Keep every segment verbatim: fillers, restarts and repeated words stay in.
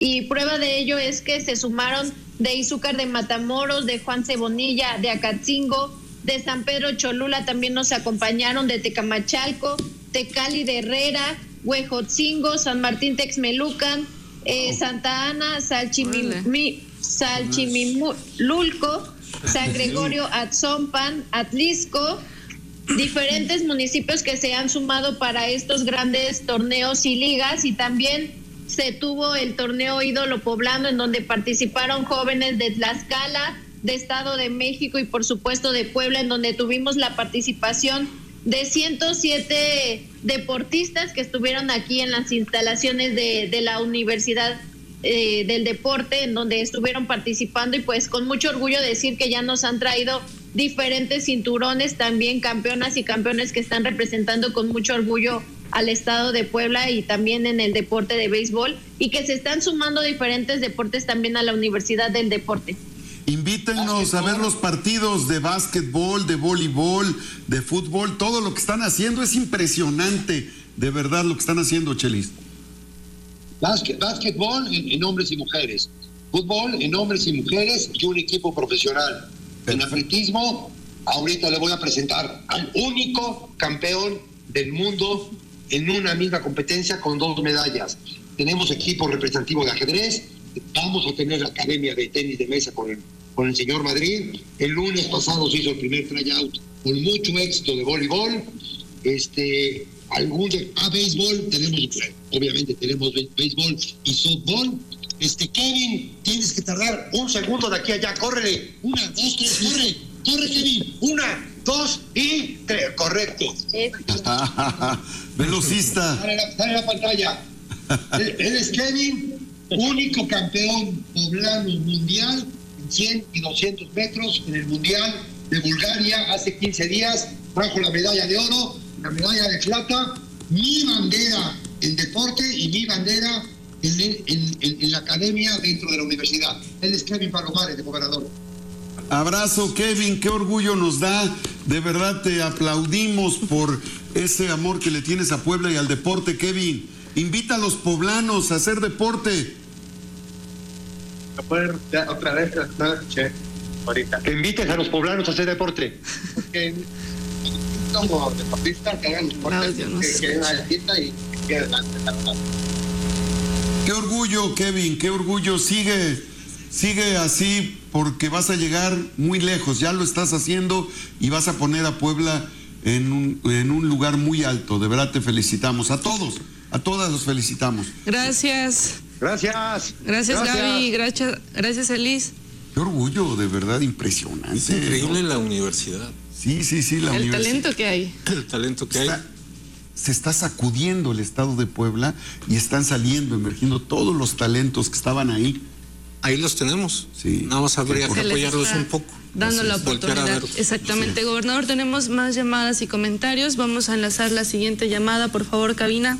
Y prueba de ello es que se sumaron de Izúcar de Matamoros, de Juan Cebonilla, de Acatzingo, de San Pedro Cholula también nos acompañaron, de Tecamachalco, Tecali de Herrera, Huejotzingo, San Martín Texmelucan, eh, Santa Ana, Salchimimi, Salchimilulco, San Gregorio Atzompan, Atlisco, diferentes municipios que se han sumado para estos grandes torneos y ligas, y también se tuvo el torneo Ídolo Poblano, en donde participaron jóvenes de Tlaxcala, de Estado de México y por supuesto de Puebla, en donde tuvimos la participación de ciento siete deportistas que estuvieron aquí en las instalaciones de, de la Universidad eh, del Deporte, en donde estuvieron participando, y pues con mucho orgullo decir que ya nos han traído diferentes cinturones, también campeonas y campeones que están representando con mucho orgullo al estado de Puebla y también en el deporte de béisbol, y que se están sumando diferentes deportes también a la Universidad del Deporte. Invítenos a ver los partidos de básquetbol, de voleibol, de fútbol, todo lo que están haciendo es impresionante, de verdad lo que están haciendo, Chelis. Básquet, básquetbol en, en hombres y mujeres, fútbol en hombres y mujeres y un equipo profesional. En atletismo, ahorita le voy a presentar al único campeón del mundo en una misma competencia con dos medallas. Tenemos equipo representativo de ajedrez, vamos a tener la academia de tenis de mesa con el, con el señor Madrid. El lunes pasado se hizo el primer tryout con mucho éxito de voleibol. Este, algún de ah, béisbol, tenemos, obviamente tenemos béisbol y softball. Este, Kevin, tienes que tardar un segundo de aquí a allá, córrele, una, dos, tres, corre, corre Kevin, una, dos y tres, correcto. Velocista. Dale la, dale la pantalla. Él, él es Kevin, único campeón poblano mundial en cien y doscientos metros en el mundial de Bulgaria hace quince días, trajo la medalla de oro, la medalla de plata, mi bandera en deporte y mi bandera en, en, en, en la academia dentro de la universidad. Él es Kevin Palomares, de Gobernador. Abrazo, Kevin, qué orgullo nos da, de verdad te aplaudimos por ese amor que le tienes a Puebla y al deporte, Kevin. Invita a los poblanos a hacer deporte. A poder, ya, otra vez, no lo escuché ahorita. Que invites a los poblanos a hacer deporte. Porque como deportista que hagan deporte, que, no sé. que una cita y que adelante. Qué orgullo, Kevin, qué orgullo. Sigue, sigue así, porque vas a llegar muy lejos. Ya lo estás haciendo y vas a poner a Puebla en un, en un lugar muy alto. De verdad te felicitamos. A todos, a todas los felicitamos. Gracias. Gracias. Gracias, gracias. Gaby. Gracias, gracias, Elis. Qué orgullo, de verdad, impresionante. Es increíble, ¿no? La universidad. Sí, sí, sí, la El universidad. talento que hay. El talento que está, hay. Se está sacudiendo el estado de Puebla y están saliendo, emergiendo todos los talentos que estaban ahí. Ahí los tenemos. Sí. Nada más habría sí, que apoyarlos un poco. Dando la oportunidad. Exactamente, gobernador. Tenemos más llamadas y comentarios. Vamos a enlazar la siguiente llamada, por favor, cabina.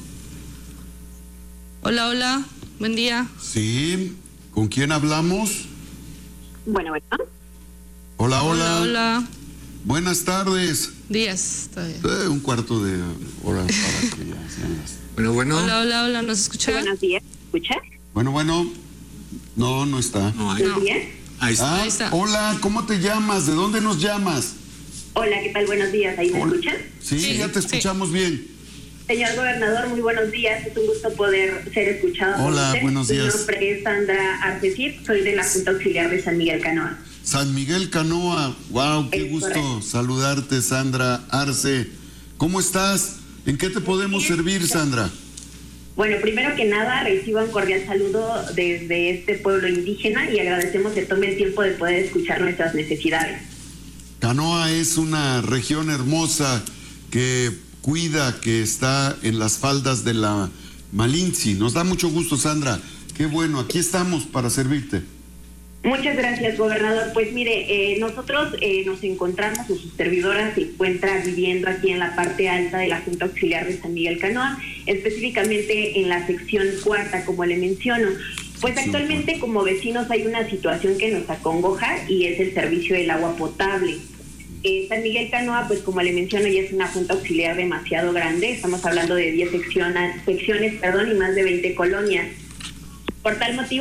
Hola, hola. Buen día. Sí. ¿Con quién hablamos? Bueno, bueno. Hola, hola. Hola, hola. Buenas tardes. Días, todavía. Eh, un cuarto de hora para que ya sean las... Bueno, bueno. Hola, hola, hola. ¿Nos escucha? Buenos días. ¿Escuchas? Bueno, bueno. No, no está. No hay. ¿Buenos días? Ahí está. Ah, Ahí está. Hola, ¿cómo te llamas? ¿De dónde nos llamas? Hola, ¿qué tal? Buenos días. ¿Ahí me Hola. escuchan? Sí, Sí, ya te escuchamos sí. bien. Señor gobernador, muy buenos días. Es un gusto poder ser escuchado. Hola, por usted. buenos días. Mi nombre es Sandra Arcesir, soy de la Junta Auxiliar de San Miguel Canoa. San Miguel Canoa, wow, qué Es gusto correcto. saludarte, Sandra Arce. ¿Cómo estás? ¿En qué te podemos servir, Sandra? Bueno, primero que nada, recibo un cordial saludo desde este pueblo indígena y agradecemos que tome el tiempo de poder escuchar nuestras necesidades. Canoa es una región hermosa que cuida, que está en las faldas de la Malinche. Nos da mucho gusto, Sandra. Qué bueno, aquí estamos para servirte. Muchas gracias, gobernador. Pues mire, eh, nosotros eh, nos encontramos, o su servidora se encuentra viviendo aquí en la parte alta de la Junta Auxiliar de San Miguel Canoa, específicamente en la sección cuarta, como le menciono. Pues actualmente como vecinos hay una situación que nos acongoja y es el servicio del agua potable. Eh, San Miguel Canoa, pues como le menciono, ya es una Junta Auxiliar demasiado grande, estamos hablando de diez secciones, secciones perdón, y más de veinte colonias. Por tal motivo,